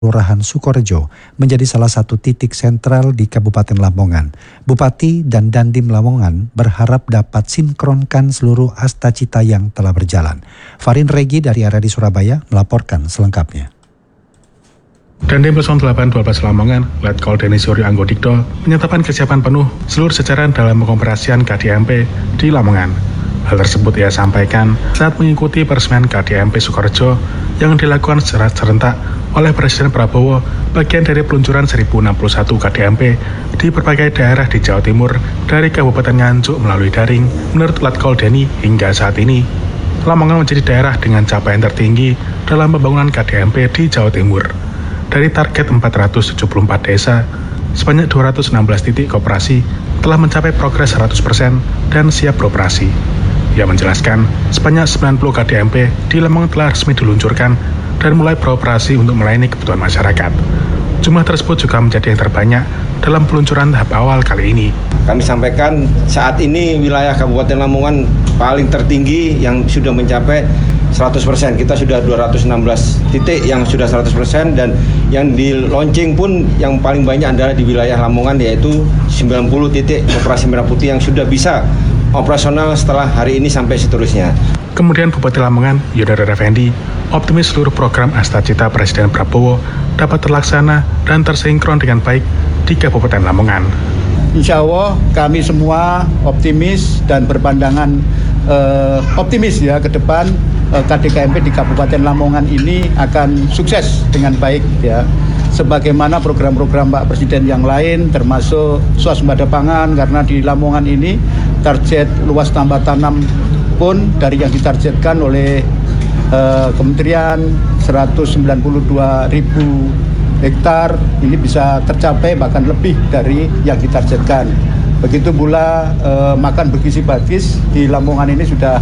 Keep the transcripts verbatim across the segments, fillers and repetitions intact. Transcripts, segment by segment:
Kelurahan Sukorejo menjadi salah satu titik sentral di Kabupaten Lamongan. Bupati dan Dandim Lamongan berharap dapat sinkronkan seluruh asta-cita yang telah berjalan. Farin Regi dari R R I Surabaya melaporkan selengkapnya. Dandim Plus delapan dua belas Lamongan, Letkol Denny Suryo Anggodikdo, menyatakan kesiapan penuh seluruh jajaran dalam pengoperasian K D M P di Lamongan. Hal tersebut ia sampaikan saat mengikuti peresmian K D M P Sukorejo yang dilakukan secara serentak oleh Presiden Prabowo, bagian dari peluncuran seribu enam puluh satu K D M P di berbagai daerah di Jawa Timur dari Kabupaten Nganjuk melalui daring. Menurut Letkol Denny, hingga saat ini Lamongan menjadi daerah dengan capaian tertinggi dalam pembangunan K D M P di Jawa Timur. Dari target empat ratus tujuh puluh empat desa, sebanyak dua ratus enam belas titik koperasi telah mencapai progres seratus persen dan siap beroperasi. Ia menjelaskan, sebanyak sembilan puluh K D M P di Lamongan telah resmi diluncurkan dan mulai beroperasi untuk melayani kebutuhan masyarakat. Jumlah tersebut juga menjadi yang terbanyak dalam peluncuran tahap awal kali ini. Kami sampaikan saat ini wilayah Kabupaten Lamongan paling tertinggi yang sudah mencapai seratus persen. Kita sudah dua ratus enam belas titik yang sudah seratus persen, dan yang di launching pun yang paling banyak adalah di wilayah Lamongan, yaitu sembilan puluh titik operasi merah putih yang sudah bisa operasional setelah hari ini sampai seterusnya. Kemudian Bupati Lamongan, Yodara Effendi, optimis seluruh program Asta-Cita Presiden Prabowo dapat terlaksana dan tersinkron dengan baik di Kabupaten Lamongan. Insya Allah kami semua optimis dan berpandangan eh, optimis ya ke depan eh, K D K M P di Kabupaten Lamongan ini akan sukses dengan baik ya. Sebagaimana program-program Pak Presiden yang lain, termasuk swasembada pangan, karena di Lamongan ini target luas tambah tanam pun dari yang ditargetkan oleh uh, Kementerian seratus sembilan puluh dua ribu hektar ini bisa tercapai bahkan lebih dari yang ditargetkan. Begitu pula uh, makan bergizi bagus di Lamongan ini sudah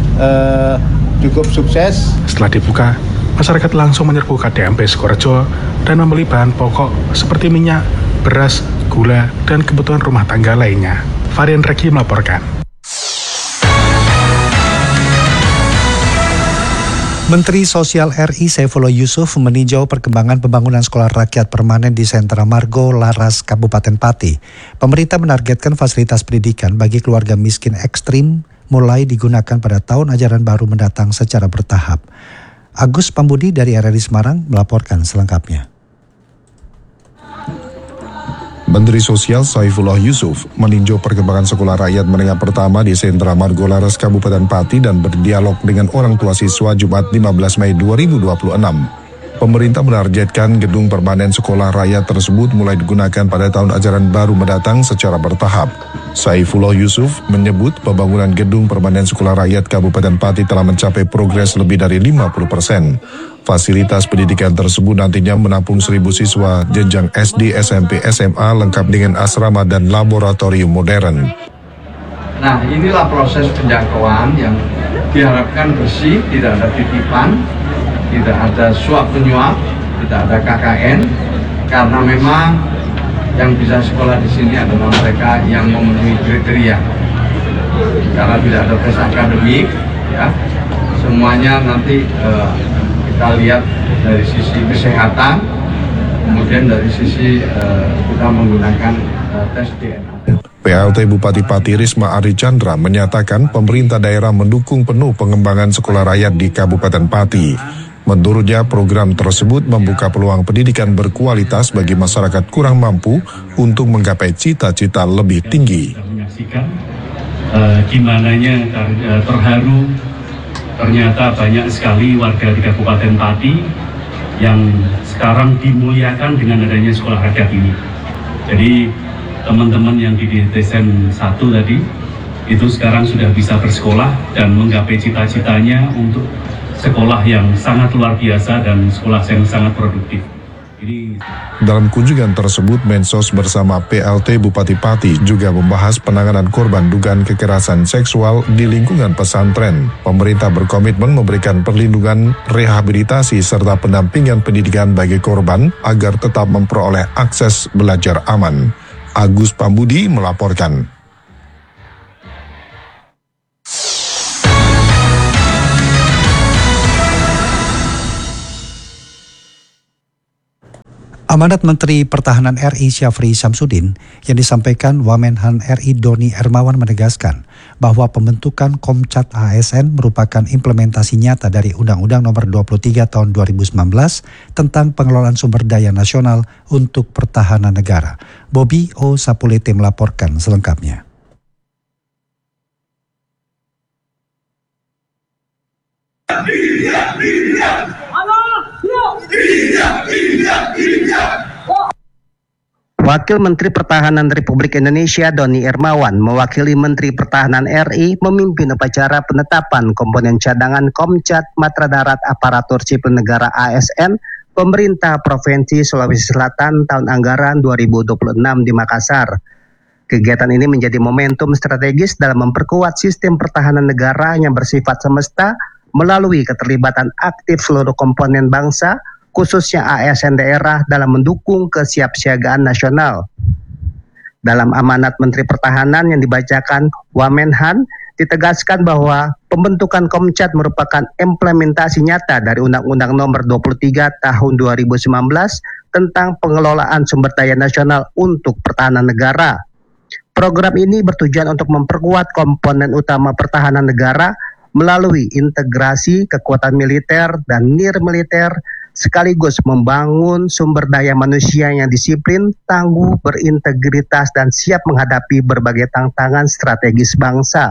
uh, cukup sukses. Setelah dibuka, masyarakat langsung menyerbu K D M P Sukorejo dan membeli bahan pokok seperti minyak, beras, gula, dan kebutuhan rumah tangga lainnya. Farin Regi melaporkan. Menteri Sosial R I Saifullah Yusuf meninjau perkembangan pembangunan sekolah rakyat permanen di Sentra Margo, Laras, Kabupaten Pati. Pemerintah menargetkan fasilitas pendidikan bagi keluarga miskin ekstrim mulai digunakan pada tahun ajaran baru mendatang secara bertahap. Agus Pambudi dari R R I Semarang melaporkan selengkapnya. Menteri Sosial Saifullah Yusuf meninjau perkembangan sekolah rakyat menengah pertama di Sentra Margo Laras Kabupaten Pati dan berdialog dengan orang tua siswa Jumat lima belas Mei dua ribu dua puluh enam. Pemerintah menargetkan gedung permanen sekolah rakyat tersebut mulai digunakan pada tahun ajaran baru mendatang secara bertahap. Saifullah Yusuf menyebut pembangunan gedung permanen sekolah rakyat Kabupaten Pati telah mencapai progres lebih dari lima puluh persen. Fasilitas pendidikan tersebut nantinya menampung seribu siswa jenjang S D, S M P, S M A lengkap dengan asrama dan laboratorium modern. Nah, inilah proses penjangkauan yang diharapkan bersih, tidak ada titipan, tidak ada suap penyuap, tidak ada K K N, karena memang yang bisa sekolah di sini adalah mereka yang memenuhi kriteria. Karena tidak ada tes akademik, ya, semuanya nanti eh, kita lihat dari sisi kesehatan, kemudian dari sisi uh, kita menggunakan uh, tes D N A. P L T Bupati Pati Risma Ari Chandra menyatakan pemerintah daerah mendukung penuh pengembangan sekolah rakyat di Kabupaten Pati. Menurutnya program tersebut membuka peluang pendidikan berkualitas bagi masyarakat kurang mampu untuk menggapai cita-cita lebih tinggi. Menyaksikan uh, gimananya uh, terharu. Ternyata banyak sekali warga di Kabupaten Pati yang sekarang dimuliakan dengan adanya sekolah rakyat ini. Jadi teman-teman yang di D S M satu tadi itu sekarang sudah bisa bersekolah dan menggapai cita-citanya untuk sekolah yang sangat luar biasa dan sekolah yang sangat produktif. Ini... Dalam kunjungan tersebut, Mensos bersama P L T Bupati Pati juga membahas penanganan korban dugaan kekerasan seksual di lingkungan pesantren. Pemerintah berkomitmen memberikan perlindungan, rehabilitasi, serta pendampingan pendidikan bagi korban agar tetap memperoleh akses belajar aman. Agus Pambudi melaporkan. Amanat Menteri Pertahanan R I Syafri Syamsuddin yang disampaikan Wamenhan R I Doni Hermawan menegaskan bahwa pembentukan Komcat A S N merupakan implementasi nyata dari Undang-Undang Nomor dua puluh tiga Tahun dua ribu sembilan belas tentang pengelolaan sumber daya nasional untuk pertahanan negara. Bobby O. Sapulete melaporkan selengkapnya. Wakil Menteri Pertahanan Republik Indonesia Doni Hermawan mewakili Menteri Pertahanan R I memimpin upacara penetapan komponen cadangan Komcat Matra Darat Aparatur Sipil Negara A S N Pemerintah Provinsi Sulawesi Selatan tahun anggaran dua ribu dua puluh enam di Makassar. Kegiatan ini menjadi momentum strategis dalam memperkuat sistem pertahanan negara yang bersifat semesta melalui keterlibatan aktif seluruh komponen bangsa, khususnya A S N daerah dalam mendukung kesiapsiagaan nasional. Dalam amanat Menteri Pertahanan yang dibacakan Wamenhan, ditegaskan bahwa pembentukan Komcat merupakan implementasi nyata dari Undang-Undang Nomor dua puluh tiga Tahun dua ribu sembilan belas tentang pengelolaan sumber daya nasional untuk pertahanan negara. Program ini bertujuan untuk memperkuat komponen utama pertahanan negara melalui integrasi kekuatan militer dan nirmiliter, sekaligus membangun sumber daya manusia yang disiplin, tangguh, berintegritas, dan siap menghadapi berbagai tantangan strategis bangsa.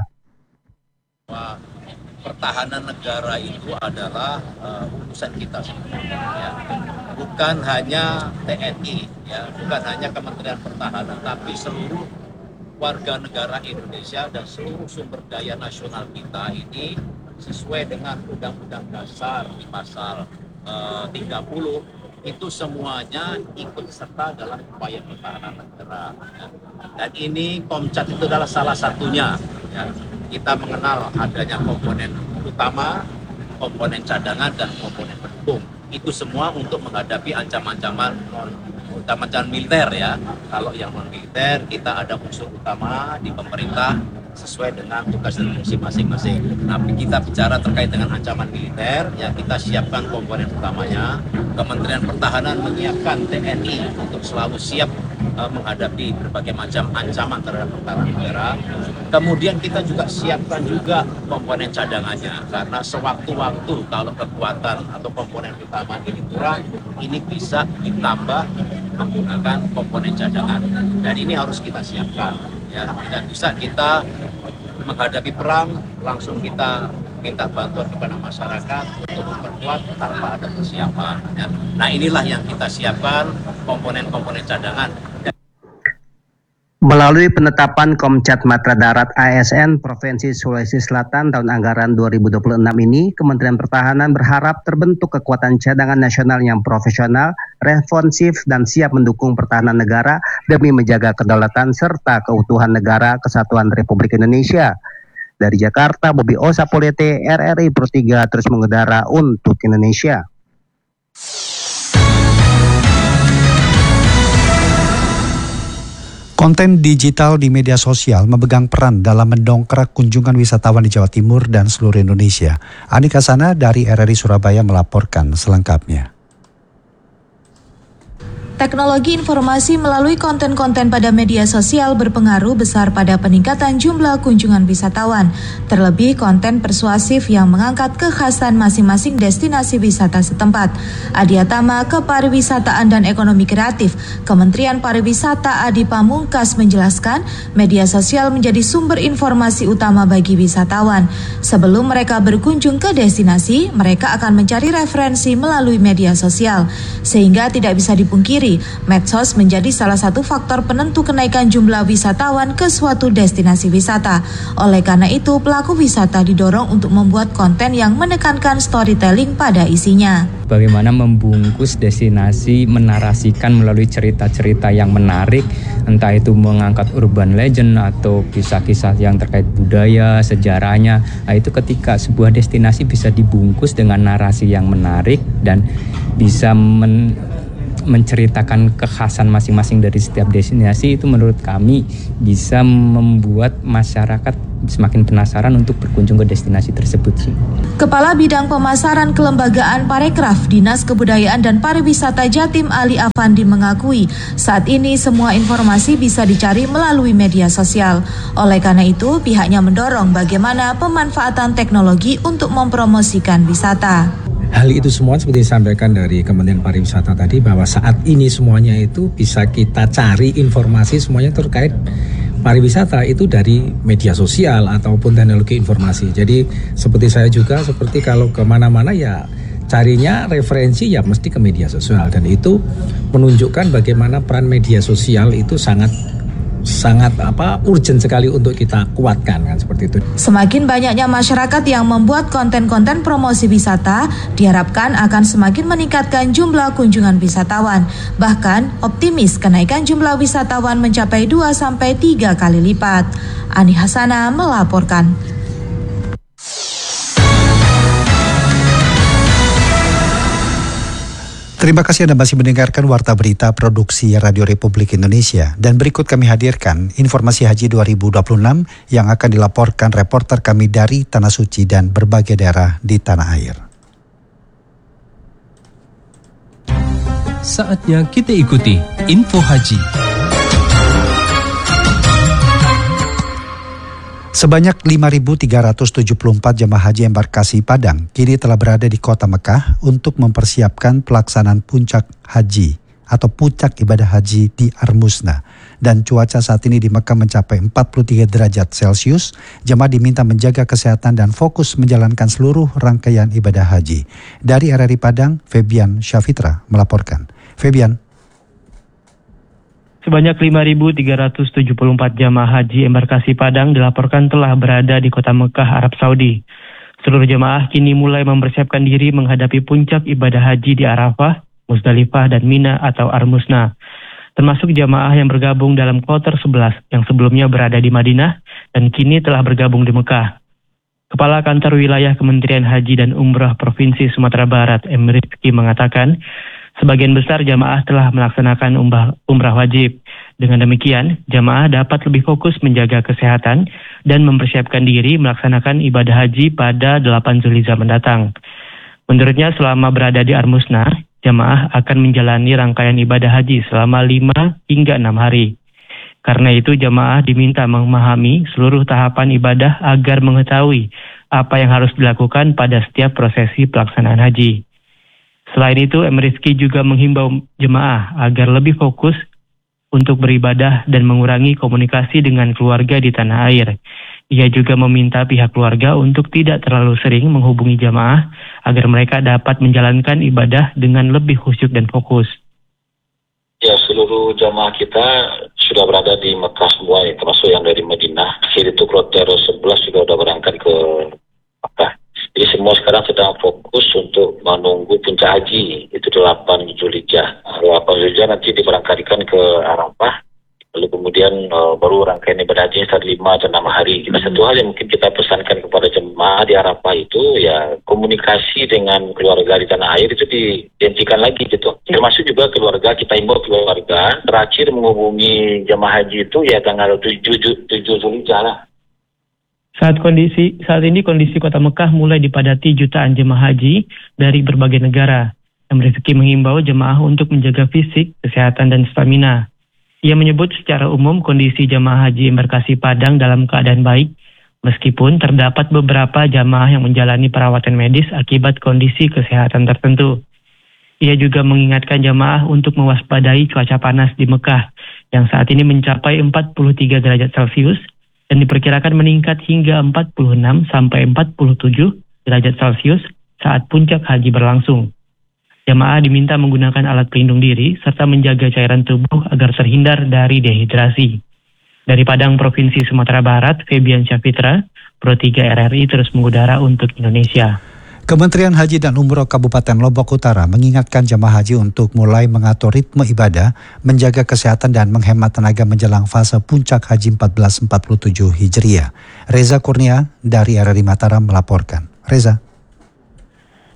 Pertahanan negara itu adalah uh, urusan kita semua, ya. Bukan hanya T N I, ya, bukan hanya Kementerian Pertahanan, tapi seluruh warga negara Indonesia dan seluruh sumber daya nasional kita ini sesuai dengan Undang-Undang Dasar di pasal uh, tiga puluh itu semuanya ikut serta dalam upaya pertahanan negara, ya. Dan ini Komcat itu adalah salah satunya, ya. Kita mengenal adanya komponen utama, komponen cadangan, dan komponen pendukung. Itu semua untuk menghadapi ancaman-ancaman ancaman militer, ya. Kalau yang non militer kita ada unsur utama di pemerintah sesuai dengan tugas dan fungsi masing-masing. Tapi kita bicara terkait dengan ancaman militer, ya kita siapkan komponen utamanya. Kementerian Pertahanan menyiapkan T N I untuk selalu siap uh, menghadapi berbagai macam ancaman terhadap pertahanan negara. Kemudian kita juga siapkan juga komponen cadangannya, karena sewaktu-waktu kalau kekuatan atau komponen utama ini kurang, ini bisa ditambah menggunakan komponen cadangan, dan ini harus kita siapkan, ya. Dan bisa kita menghadapi perang langsung kita minta bantuan kepada masyarakat untuk memperkuat tanpa ada persiapan, ya. Nah, inilah yang kita siapkan, komponen-komponen cadangan. Melalui penetapan Komcat Matra Darat A S N Provinsi Sulawesi Selatan tahun anggaran dua ribu dua puluh enam ini, Kementerian Pertahanan berharap terbentuk kekuatan cadangan nasional yang profesional, responsif, dan siap mendukung pertahanan negara demi menjaga kedaulatan serta keutuhan negara kesatuan Republik Indonesia. Dari Jakarta, Bobby O. Sapulete, R R I Pro tiga terus mengudara untuk Indonesia. Konten digital di media sosial memegang peran dalam mendongkrak kunjungan wisatawan di Jawa Timur dan seluruh Indonesia. Anika Sana dari R R I Surabaya melaporkan selengkapnya. Teknologi informasi melalui konten-konten pada media sosial berpengaruh besar pada peningkatan jumlah kunjungan wisatawan, terlebih konten persuasif yang mengangkat kekhasan masing-masing destinasi wisata setempat. Adiatama Kepariwisataan dan Ekonomi Kreatif, Kementerian Pariwisata Adi Pamungkas menjelaskan, media sosial menjadi sumber informasi utama bagi wisatawan. Sebelum mereka berkunjung ke destinasi, mereka akan mencari referensi melalui media sosial, sehingga tidak bisa dipungkiri medsos menjadi salah satu faktor penentu kenaikan jumlah wisatawan ke suatu destinasi wisata. Oleh karena itu, pelaku wisata didorong untuk membuat konten yang menekankan storytelling pada isinya. Bagaimana membungkus destinasi, menarasikan melalui cerita-cerita yang menarik, entah itu mengangkat urban legend atau kisah-kisah yang terkait budaya, sejarahnya. Nah, itu ketika sebuah destinasi bisa dibungkus dengan narasi yang menarik dan bisa men menceritakan kekhasan masing-masing dari setiap destinasi itu menurut kami bisa membuat masyarakat semakin penasaran untuk berkunjung ke destinasi tersebut sih. Kepala Bidang Pemasaran Kelembagaan Parekraf Dinas Kebudayaan dan Pariwisata Jatim Ali Afandi mengakui saat ini semua informasi bisa dicari melalui media sosial. Oleh karena itu, pihaknya mendorong bagaimana pemanfaatan teknologi untuk mempromosikan wisata. Hal itu semua seperti disampaikan dari Kementerian Pariwisata tadi bahwa saat ini semuanya itu bisa kita cari informasi semuanya terkait pariwisata itu dari media sosial ataupun teknologi informasi. Jadi seperti saya juga seperti kalau kemana-mana ya carinya referensi ya mesti ke media sosial dan itu menunjukkan bagaimana peran media sosial itu sangat sangat apa urgent sekali untuk kita kuatkan kan seperti itu. Semakin banyaknya masyarakat yang membuat konten-konten promosi wisata diharapkan akan semakin meningkatkan jumlah kunjungan wisatawan. Bahkan optimis kenaikan jumlah wisatawan mencapai dua sampai tiga kali lipat. Ani Hasana melaporkan. Terima kasih Anda masih mendengarkan Warta Berita Produksi Radio Republik Indonesia. Dan berikut kami hadirkan informasi Haji dua ribu dua puluh enam yang akan dilaporkan reporter kami dari Tanah Suci dan berbagai daerah di tanah air. Saatnya kita ikuti Info Haji. Sebanyak lima ribu tiga ratus tujuh puluh empat jemaah haji embarkasi Padang kini telah berada di kota Mekah untuk mempersiapkan pelaksanaan puncak haji atau puncak ibadah haji di Armusna. Dan cuaca saat ini di Mekah mencapai empat puluh tiga derajat Celcius. Jemaah diminta menjaga kesehatan dan fokus menjalankan seluruh rangkaian ibadah haji. Dari R R I Padang, Febian Syafitra melaporkan. Febian. Sebanyak lima ribu tiga ratus tujuh puluh empat jamaah haji embarkasi Padang dilaporkan telah berada di kota Mekah, Arab Saudi. Seluruh jamaah kini mulai mempersiapkan diri menghadapi puncak ibadah haji di Arafah, Musdalifah, dan Mina atau Armusna. Termasuk jamaah yang bergabung dalam kloter sebelas yang sebelumnya berada di Madinah dan kini telah bergabung di Mekah. Kepala Kantor Wilayah Kementerian Haji dan Umrah Provinsi Sumatera Barat, M. Rizky, mengatakan sebagian besar jamaah telah melaksanakan umrah, umrah wajib. Dengan demikian, jamaah dapat lebih fokus menjaga kesehatan dan mempersiapkan diri melaksanakan ibadah haji pada delapan Zulhijjah mendatang. Menurutnya, selama berada di Armusna, jamaah akan menjalani rangkaian ibadah haji selama lima hingga enam hari. Karena itu, jamaah diminta memahami seluruh tahapan ibadah agar mengetahui apa yang harus dilakukan pada setiap prosesi pelaksanaan haji. Selain itu, M. Rizky juga menghimbau jemaah agar lebih fokus untuk beribadah dan mengurangi komunikasi dengan keluarga di tanah air. Ia juga meminta pihak keluarga untuk tidak terlalu sering menghubungi jemaah agar mereka dapat menjalankan ibadah dengan lebih khusyuk dan fokus. Ya, seluruh jamaah kita sudah berada di Mekah semua, ya, termasuk yang dari Madinah. Akhir itu kloter sebelas juga sudah berangkat ke Mekah. Jadi semua sekarang sedang fokus untuk menunggu puncak haji, itu delapan Zulhijjah. delapan Zulhijjah nanti diberangkatkan ke Arafah, lalu kemudian uh, baru rangkaian ibadah haji sekitar lima atau enam hari. Nah, satu hal yang mungkin kita pesankan kepada jemaah di Arafah itu ya komunikasi dengan keluarga di tanah air itu dihentikan lagi gitu. Termasuk juga keluarga, kita imbau keluarga terakhir menghubungi jemaah haji itu ya tanggal tujuh Zulhijjah lah. Saat kondisi saat ini kondisi kota Mekah mulai dipadati jutaan jemaah haji dari berbagai negara. M. Rizky menghimbau jemaah untuk menjaga fisik, kesehatan, dan stamina. Ia menyebut secara umum kondisi jemaah haji embarkasi Padang dalam keadaan baik, meskipun terdapat beberapa jemaah yang menjalani perawatan medis akibat kondisi kesehatan tertentu. Ia juga mengingatkan jemaah untuk mewaspadai cuaca panas di Mekah yang saat ini mencapai empat puluh tiga derajat Celcius dan diperkirakan meningkat hingga empat puluh enam sampai empat puluh tujuh derajat Celcius saat puncak haji berlangsung. Jamaah diminta menggunakan alat pelindung diri serta menjaga cairan tubuh agar terhindar dari dehidrasi. Dari Padang, Provinsi Sumatera Barat, Febian Syafitra, Pro tiga R R I terus mengudara untuk Indonesia. Kementerian Haji dan Umroh Kabupaten Lombok Utara mengingatkan jemaah haji untuk mulai mengatur ritme ibadah, menjaga kesehatan dan menghemat tenaga menjelang fase puncak haji seribu empat ratus empat puluh tujuh Hijriah. Reza Kurnia dari R R I Mataram melaporkan. Reza.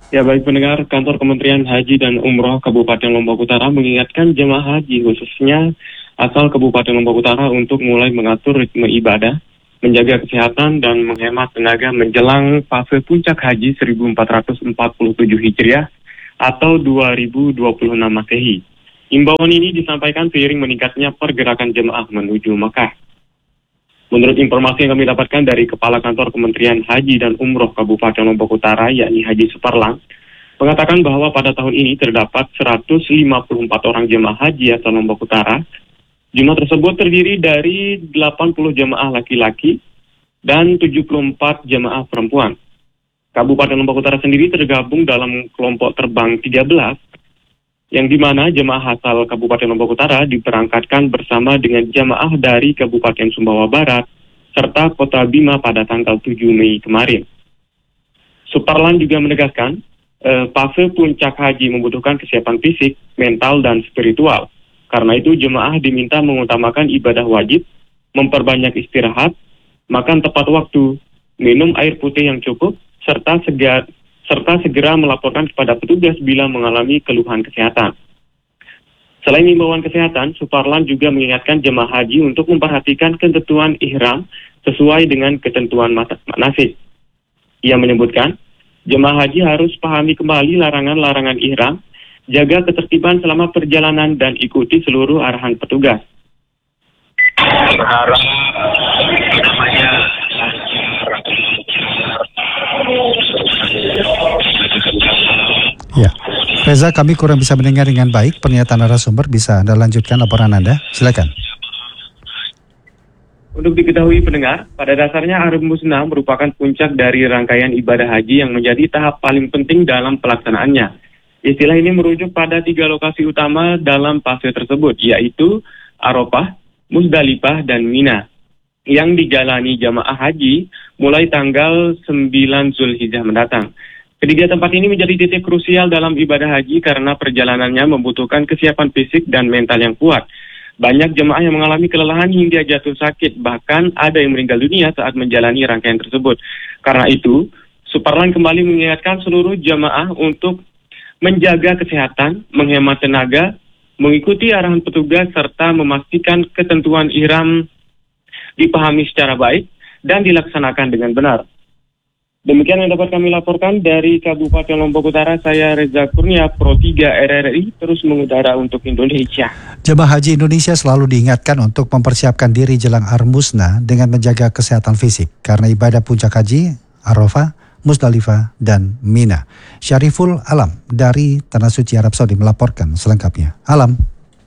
Ya baik pendengar, kantor Kementerian Haji dan Umroh Kabupaten Lombok Utara mengingatkan jemaah haji khususnya asal Kabupaten Lombok Utara untuk mulai mengatur ritme ibadah, menjaga kesehatan dan menghemat tenaga menjelang fase puncak haji seribu empat ratus empat puluh tujuh Hijriah atau dua ribu dua puluh enam Masehi. Imbauan ini disampaikan seiring meningkatnya pergerakan jemaah menuju Mekah. Menurut informasi yang kami dapatkan dari Kepala Kantor Kementerian Haji dan Umroh Kabupaten Lombok Utara, yakni Haji Suparlang, mengatakan bahwa pada tahun ini terdapat seratus lima puluh empat orang jemaah haji asal Lombok Utara. Jumlah tersebut terdiri dari delapan puluh jemaah laki-laki dan tujuh puluh empat jemaah perempuan. Kabupaten Lombok Utara sendiri tergabung dalam kelompok terbang tiga belas, yang dimana jemaah asal Kabupaten Lombok Utara diberangkatkan bersama dengan jemaah dari Kabupaten Sumbawa Barat serta Kota Bima pada tanggal tujuh Mei kemarin. Suparlan juga menegaskan, eh, fase puncak haji membutuhkan kesiapan fisik, mental, dan spiritual. Karena itu jemaah diminta mengutamakan ibadah wajib, memperbanyak istirahat, makan tepat waktu, minum air putih yang cukup, serta segar serta segera melaporkan kepada petugas bila mengalami keluhan kesehatan. Selain imbauan kesehatan, Suparlan juga mengingatkan jemaah haji untuk memperhatikan ketentuan ihram sesuai dengan ketentuan manasik. Ia menyebutkan, jemaah haji harus pahami kembali larangan-larangan ihram, jaga ketertiban selama perjalanan dan ikuti seluruh arahan petugas. Berharap namanya Ya, Reza, kami kurang bisa mendengar dengan baik pernyataan narasumber. Bisa Anda lanjutkan laporan Anda? Silakan. Untuk diketahui pendengar, pada dasarnya Arif Musna merupakan puncak dari rangkaian ibadah haji yang menjadi tahap paling penting dalam pelaksanaannya. Istilah ini merujuk pada tiga lokasi utama dalam fase tersebut, yaitu Arafah, Musdalifah, dan Mina, yang dijalani jamaah haji mulai tanggal sembilan Zulhijjah mendatang. Ketiga tempat ini menjadi titik krusial dalam ibadah haji karena perjalanannya membutuhkan kesiapan fisik dan mental yang kuat. Banyak jemaah yang mengalami kelelahan hingga jatuh sakit, bahkan ada yang meninggal dunia saat menjalani rangkaian tersebut. Karena itu, Suparlan kembali mengingatkan seluruh jemaah untuk menjaga kesehatan, menghemat tenaga, mengikuti arahan petugas, serta memastikan ketentuan ihram dipahami secara baik dan dilaksanakan dengan benar. Demikian yang dapat kami laporkan dari Kabupaten Lombok Utara. Saya Reza Kurnia, Pro tiga R R I, terus mengudara untuk Indonesia. Jemaah haji Indonesia selalu diingatkan untuk mempersiapkan diri jelang Armusna dengan menjaga kesehatan fisik karena ibadah puncak haji, Arafah, Musdalifah, dan Mina. Syariful Alam dari Tanah Suci Arab Saudi melaporkan selengkapnya. Alam.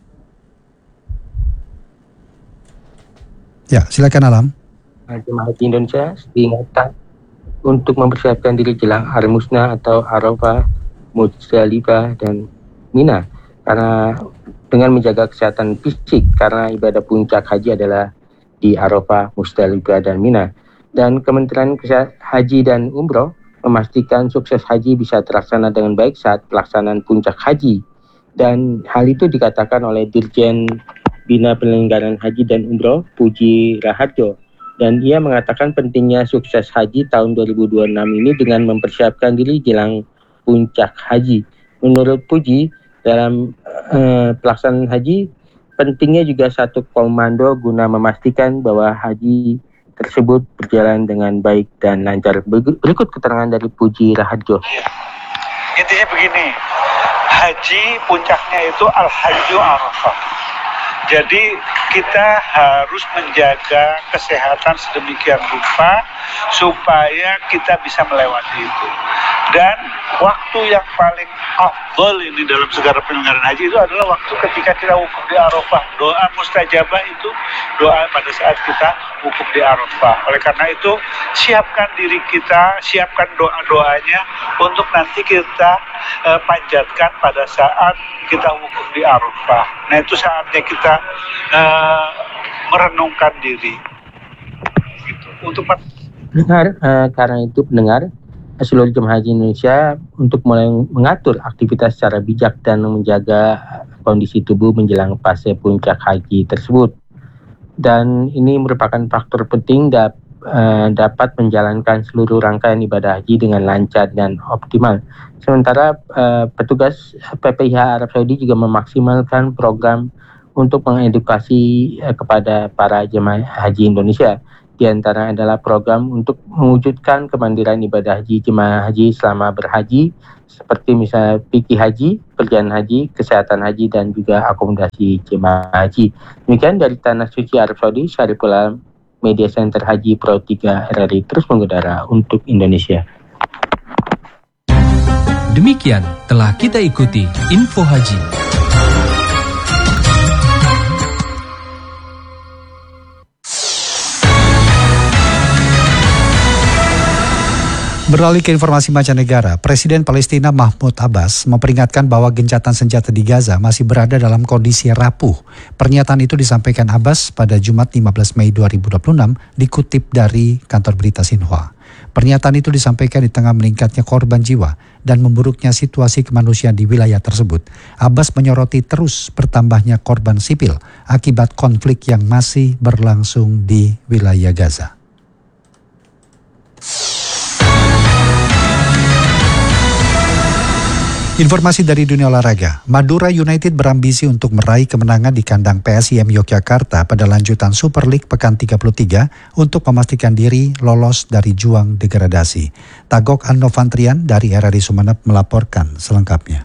Ya, silakan Alam. Jemaah haji Indonesia diingatkan untuk mempersiapkan diri jelang Armusna atau Arafah, Musdalifah, dan Mina karena dengan menjaga kesehatan fisik karena ibadah puncak haji adalah di Arafah, Musdalifah, dan Mina. Dan Kementerian Haji dan Umroh memastikan sukses haji bisa terlaksana dengan baik saat pelaksanaan puncak haji. Dan hal itu dikatakan oleh Dirjen Bina Penyelenggaraan Haji dan Umroh, Puji Raharjo. Dan ia mengatakan pentingnya sukses haji tahun dua ribu dua puluh enam ini dengan mempersiapkan diri jelang puncak haji. Menurut Puji, dalam uh, pelaksanaan haji, pentingnya juga satu komando guna memastikan bahwa haji tersebut berjalan dengan baik dan lancar. Berikut keterangan dari Puji Raharjo. Intinya begini, haji puncaknya itu Al-Hajju Arafah. Jadi kita harus menjaga kesehatan sedemikian rupa supaya kita bisa melewati itu. Dan waktu yang paling afdol ini dalam segala penyelenggaraan haji itu adalah waktu ketika kita wukuf di Arafah. Doa mustajabah itu doa pada saat kita wukuf di Arafah. Oleh karena itu, siapkan diri kita, siapkan doa-doanya untuk nanti kita uh, panjatkan pada saat kita wukuf di Arafah. Nah, itu saatnya kita uh, merenungkan diri. Gitu. Untuk Dengar, uh, karena itu pendengar, seluruh jemaah haji Indonesia untuk mulai mengatur aktivitas secara bijak dan menjaga kondisi tubuh menjelang fase puncak haji tersebut. Dan ini merupakan faktor penting uh, dapat menjalankan seluruh rangkaian ibadah haji dengan lancar dan optimal. Sementara uh, petugas P P I H Arab Saudi juga memaksimalkan program untuk mengedukasi uh, kepada para jemaah haji Indonesia. Di antara adalah program untuk mewujudkan kemandirian ibadah haji jemaah haji selama berhaji, seperti misalnya fikih haji, perjalanan haji, kesehatan haji, dan juga akomodasi jemaah haji. Demikian dari Tanah Suci Arab Saudi, Syariful Alam, Media Center Haji Pro tiga R R I terus mengudara untuk Indonesia. Demikian telah kita ikuti Info Haji. Beralih ke informasi mancanegara, Presiden Palestina Mahmud Abbas memperingatkan bahwa gencatan senjata di Gaza masih berada dalam kondisi rapuh. Pernyataan itu disampaikan Abbas pada Jumat lima belas Mei dua ribu dua puluh enam, dikutip dari kantor berita Xinhua. Pernyataan itu disampaikan di tengah meningkatnya korban jiwa dan memburuknya situasi kemanusiaan di wilayah tersebut. Abbas menyoroti terus bertambahnya korban sipil akibat konflik yang masih berlangsung di wilayah Gaza. Informasi dari dunia olahraga, Madura United berambisi untuk meraih kemenangan di kandang P S I M Yogyakarta pada lanjutan Super League pekan tiga puluh tiga untuk memastikan diri lolos dari juang degradasi. Tagok Annovantrian dari R R I Sumeneb melaporkan selengkapnya.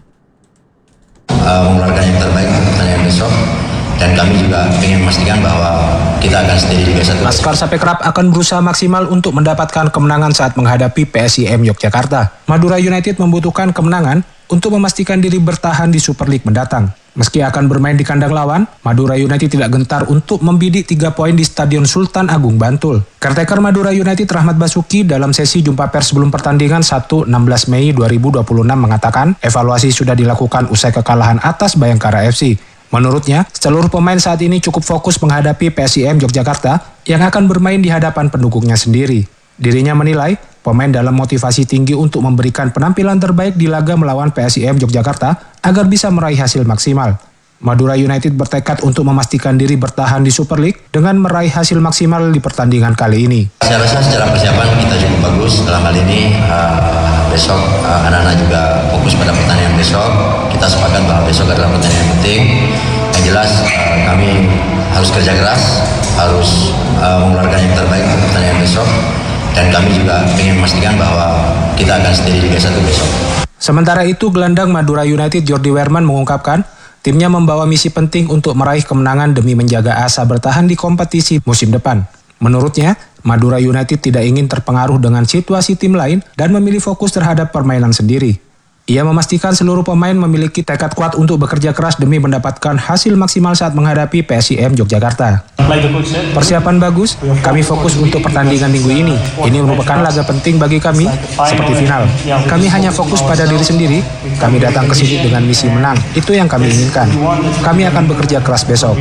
Uh, mengeluarkan yang terbaik untuk pertandingan besok, dan kami juga ingin memastikan bahwa kita akan stay di Liga satu. Laskar Sapekrap akan berusaha maksimal untuk mendapatkan kemenangan saat menghadapi P S I M Yogyakarta. Madura United membutuhkan kemenangan untuk memastikan diri bertahan di Super League mendatang. Meski akan bermain di kandang lawan, Madura United tidak gentar untuk membidik tiga poin di Stadion Sultan Agung Bantul. Caretaker Madura United Rahmat Basuki dalam sesi jumpa pers sebelum pertandingan Sabtu enam belas Mei dua ribu dua puluh enam mengatakan evaluasi sudah dilakukan usai kekalahan atas Bayangkara F C. Menurutnya, seluruh pemain saat ini cukup fokus menghadapi P S I M Yogyakarta yang akan bermain di hadapan pendukungnya sendiri. Dirinya menilai, pemain dalam motivasi tinggi untuk memberikan penampilan terbaik di laga melawan P S I M Yogyakarta agar bisa meraih hasil maksimal. Madura United bertekad untuk memastikan diri bertahan di Super League dengan meraih hasil maksimal di pertandingan kali ini. Saya rasa secara persiapan kita cukup bagus dalam hal ini. Uh, besok uh, anak-anak juga fokus pada pertandingan besok. Kita sepakat bahwa besok adalah pertandingan yang penting. Yang jelas uh, kami harus kerja keras, harus uh, mengeluarkan yang terbaik untuk pertandingan besok. Dan kami juga ingin memastikan bahwa kita akan stay di Liga satu besok. Sementara itu, gelandang Madura United Jordi Werman mengungkapkan, timnya membawa misi penting untuk meraih kemenangan demi menjaga asa bertahan di kompetisi musim depan. Menurutnya, Madura United tidak ingin terpengaruh dengan situasi tim lain dan memilih fokus terhadap permainan sendiri. Ia memastikan seluruh pemain memiliki tekad kuat untuk bekerja keras demi mendapatkan hasil maksimal saat menghadapi P S I M Yogyakarta. Persiapan bagus, kami fokus untuk pertandingan minggu ini. Ini merupakan laga penting bagi kami, seperti final. Kami hanya fokus pada diri sendiri, kami datang ke sini dengan misi menang. Itu yang kami inginkan. Kami akan bekerja keras besok.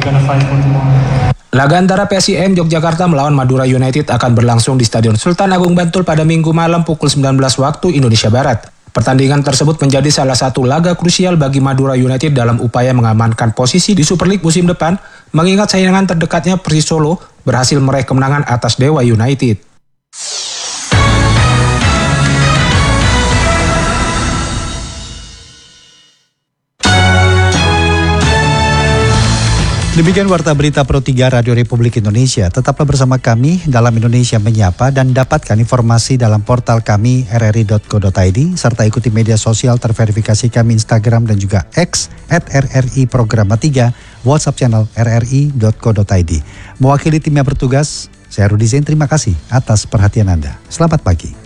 Laga antara P S I M Yogyakarta melawan Madura United akan berlangsung di Stadion Sultan Agung Bantul pada Minggu malam pukul sembilan belas waktu Indonesia Barat. Pertandingan tersebut menjadi salah satu laga krusial bagi Madura United dalam upaya mengamankan posisi di Super League musim depan, mengingat saingan terdekatnya Persis Solo berhasil meraih kemenangan atas Dewa United. Demikian Warta Berita Pro tiga Radio Republik Indonesia. Tetaplah bersama kami dalam Indonesia Menyapa dan dapatkan informasi dalam portal kami r r i dot co dot i d serta ikuti media sosial terverifikasi kami Instagram dan juga X at r r i programa tiga, WhatsApp channel r r i dot co dot i d. Mewakili tim yang bertugas, saya Rudi Zain, terima kasih atas perhatian Anda. Selamat pagi.